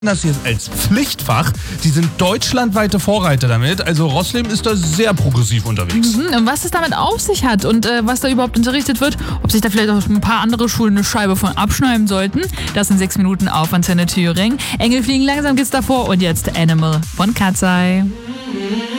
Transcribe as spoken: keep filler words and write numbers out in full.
das jetzt als Pflichtfach. Die sind deutschlandweite Vorreiter damit. Also Rosleben ist da sehr progressiv unterwegs. Mhm, und was es damit auf sich hat und äh, was da überhaupt unterrichtet wird, ob sich da vielleicht auch ein paar andere Schulen eine Scheibe von abschneiden sollten, das in sechs Minuten auf Antenne Thüringen. Engel fliegen langsam geht's davor und jetzt Animal von Katzei.